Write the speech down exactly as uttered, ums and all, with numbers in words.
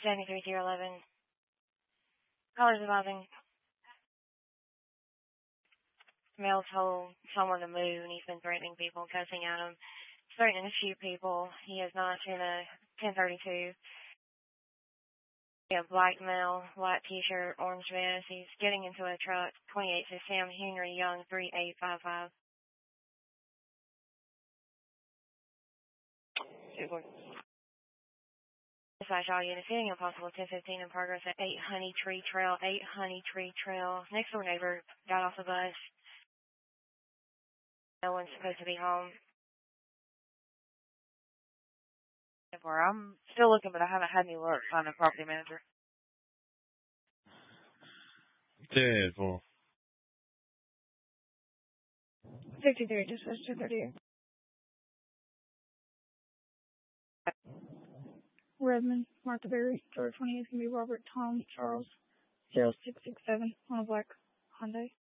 seventy-three zero eleven. Callers advising. Male told someone to move, and he's been threatening people, cussing at them, threatening to shoot people. He is not in a ten thirty-two. A black male, white t-shirt, orange vest. He's getting into a truck. twenty-eight says Sam Henry Young, three eight five five. Dispatch all units, hitting impossible ten fifteen in progress at eight Honey Tree Trail, eight Honey Tree Trail. Next door neighbor got off the bus. No one's supposed to be home. I'm still looking, but I haven't had any luck finding a property manager. ten four. sixty-three, dispatch two thirty-eight. Redmond, Martha Berry, George twenty-eight, can be Robert Tom Charles, zero six six seven on a black Hyundai.